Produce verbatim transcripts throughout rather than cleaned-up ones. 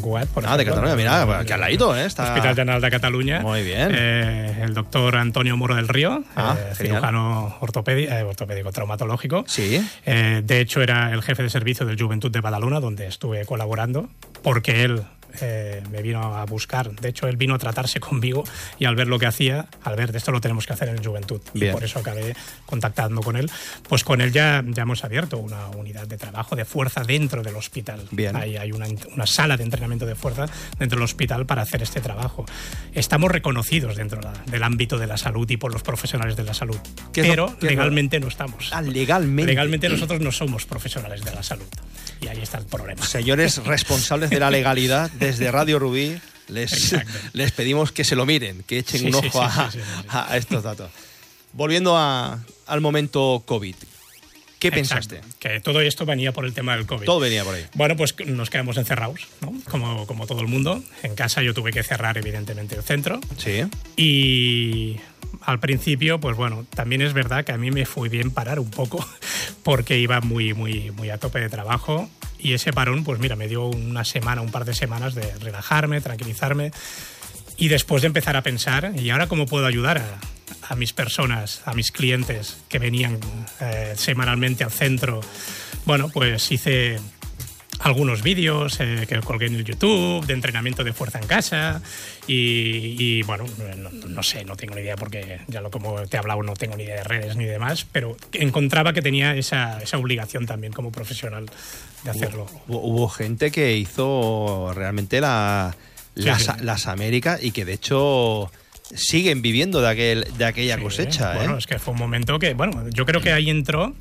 Cugat. Por ah, ejemplo, de Cataluña, mira, el, que al ladito, ¿eh? Está... Hospital General de Cataluña. Muy bien. Eh, el doctor Antonio Moro del Río, ah, eh, cirujano ortopédico, eh, ortopédico traumatológico. Sí. Eh, de hecho, era el jefe de servicio del Joventut de Badalona, donde estuve colaborando, porque él eh, me vino a buscar. De hecho, él vino a tratarse conmigo y al ver lo que hacía, al ver, de esto lo tenemos que hacer en el Joventut. Y por eso acabé contactando con él. Pues con él ya, ya hemos abierto una unidad de trabajo de fuerza dentro del hospital. Bien. Hay, hay una, una sala de entrenamiento de fuerza dentro del hospital para hacer este trabajo. Estamos reconocidos dentro la, del ámbito de la salud y por los profesionales de la salud. Pero no, legalmente no estamos. Ah, legalmente. Legalmente nosotros no somos profesionales de la salud. Y ahí está el problema. Señores responsables de la legalidad, desde Radio Rubí les, les pedimos que se lo miren, que echen sí, un ojo sí, a, sí, sí, sí, sí. a estos datos. Volviendo a, al momento COVID, ¿qué pensaste? Exacto, que todo esto venía por el tema del COVID. Todo venía por ahí. Bueno, pues nos quedamos encerrados, ¿no? Como, como todo el mundo. En casa yo tuve que cerrar, evidentemente, el centro. Sí. Y al principio, pues bueno, también es verdad que a mí me fue bien parar un poco porque iba muy, muy, muy a tope de trabajo. Y ese parón, pues mira, me dio una semana, un par de semanas de relajarme, tranquilizarme. Y después de empezar a pensar, ¿y ahora cómo puedo ayudar a, a mis personas, a mis clientes que venían eh, semanalmente al centro? Bueno, pues hice algunos vídeos eh, que colgué en el YouTube de entrenamiento de fuerza en casa y, y bueno, no, no sé, no tengo ni idea porque ya lo como te he hablado no tengo ni idea de redes ni demás, pero encontraba que tenía esa, esa obligación también como profesional de hacerlo. Hubo, hubo gente que hizo realmente la, las, sí, sí. las Américas y que de hecho siguen viviendo de, aquel, de aquella sí, cosecha. Bueno, ¿eh? es que fue un momento que, bueno, yo creo que ahí entró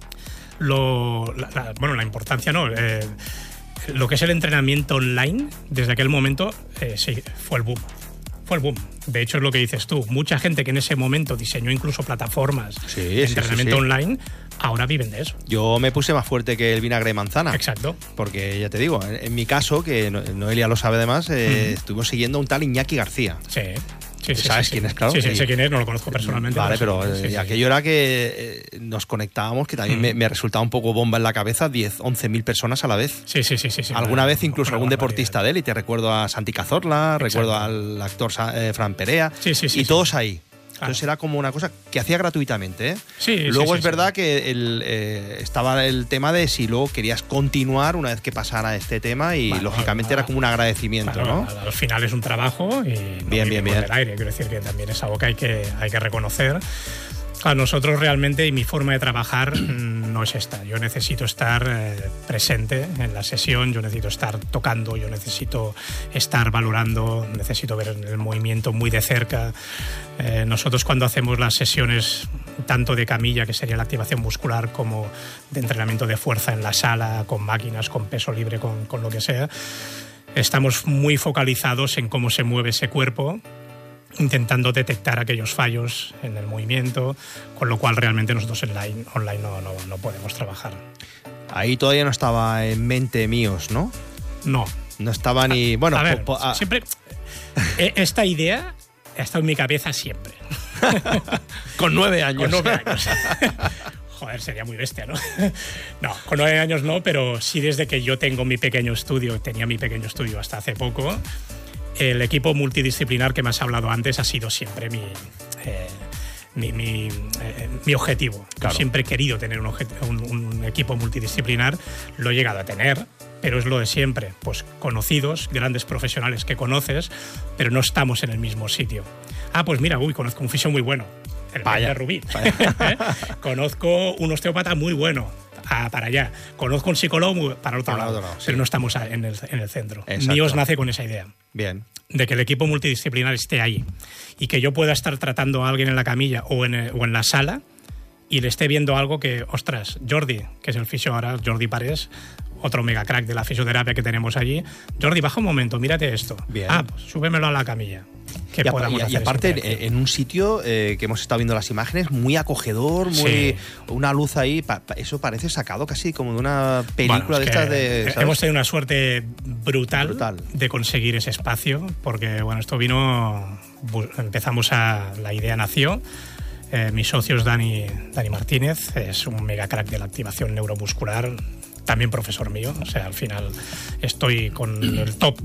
Lo, la, la, bueno, la importancia, ¿no? Eh, lo que es el entrenamiento online, desde aquel momento, eh, sí, fue el boom. Fue el boom. De hecho, es lo que dices tú. Mucha gente que en ese momento diseñó incluso plataformas sí, de sí, entrenamiento sí, sí. online, ahora viven de eso. Yo me puse más fuerte que el vinagre de manzana. Exacto. Porque ya te digo, en, en mi caso, que Noelia lo sabe además, eh, uh-huh. estuvimos siguiendo a un tal Iñaki García. Sí. Sí, sí, ¿Sabes sí, quién sí. es, claro? Sí, sí, y, sé quién es, no lo conozco personalmente. Vale, pero sí, eh, sí. aquello era que eh, nos conectábamos, que también mm. me, me resultaba un poco bomba en la cabeza, diez, once mil personas a la vez. Sí, sí, sí. sí, sí Alguna vale, vez incluso algún deportista de élite, recuerdo a Santi Cazorla, exacto. recuerdo al actor eh, Fran Perea, sí, sí, sí, y sí. todos ahí. Claro. Entonces era como una cosa que hacía gratuitamente, ¿eh? Sí, luego sí, es sí, verdad sí. que el, eh, estaba el tema de si luego querías continuar una vez que pasara este tema y bueno, lógicamente nada. Era como un agradecimiento, claro, ¿no? Al final es un trabajo y no bien, bien, bien. el aire, quiero decir que también es algo que hay que, hay que reconocer. A nosotros realmente, y mi forma de trabajar no es esta. Yo necesito estar eh, presente en la sesión, yo necesito estar tocando, yo necesito estar valorando, necesito ver el movimiento muy de cerca. Eh, nosotros cuando hacemos las sesiones tanto de camilla, que sería la activación muscular, como de entrenamiento de fuerza en la sala, con máquinas, con peso libre, con, con lo que sea, estamos muy focalizados en cómo se mueve ese cuerpo, intentando detectar aquellos fallos en el movimiento, con lo cual realmente nosotros online, online no, no, no podemos trabajar. Ahí todavía no estaba en mente míos, ¿no? No. No estaba ni... A, bueno, a ver, po, po, a... siempre... Esta idea ha estado en mi cabeza siempre. Con nueve años. Con nueve años. Joder, sería muy bestia, ¿no? No, con nueve años no, pero sí desde que yo tengo mi pequeño estudio, tenía mi pequeño estudio hasta hace poco, el equipo multidisciplinar que me has hablado antes ha sido siempre mi, eh, mi, mi, eh, mi objetivo. Claro. Siempre he querido tener un, un, un equipo multidisciplinar, lo he llegado a tener, pero es lo de siempre. Pues conocidos, grandes profesionales que conoces, pero no estamos en el mismo sitio. Ah, pues mira, uy, conozco un fisio muy bueno, el de Rubí. ¿Eh? Conozco un osteópata muy bueno. Ah, para allá. Conozco un psicólogo muy, para el otro para lado, lado sí. Pero no estamos en el, en el centro. Exacto. Míos nace con esa idea. Bien. De que el equipo multidisciplinar esté ahí y que yo pueda estar tratando a alguien en la camilla o en, el, o en la sala y le esté viendo algo que, ostras, Jordi, que es el fisio ahora, Jordi Parés, otro mega crack de la fisioterapia que tenemos allí. Jordi, baja un momento, mírate esto. Bien. Ah, pues súbemelo a la camilla. Que y, podamos y, hacer y aparte, en un sitio eh, que hemos estado viendo las imágenes, muy acogedor, muy sí. una luz ahí, pa, pa, eso parece sacado casi como de una película bueno, de estas de... ¿sabes? Hemos tenido una suerte brutal, brutal de conseguir ese espacio, porque bueno, esto vino, empezamos a, la idea nació. Eh, mi socio es Dani, Dani Martínez, es un mega crack de la activación neuromuscular, también profesor mío, o sea, al final estoy con el top